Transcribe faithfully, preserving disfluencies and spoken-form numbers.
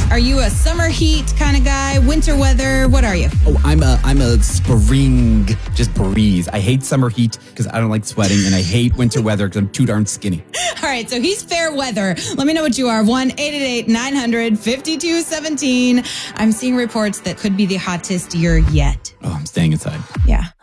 Are you a summer heat kind of guy? Winter weather? What are you? Oh, I'm a I'm a spring, just breeze. I hate summer heat because I don't like sweating, and I hate winter weather because I'm too darn skinny. All right, so he's fair weather. Let me know what you are. one eight eight eight nine hundred fifty-two seventeen. I'm seeing reports that could be the hottest year yet. Oh, I'm staying inside. Yeah.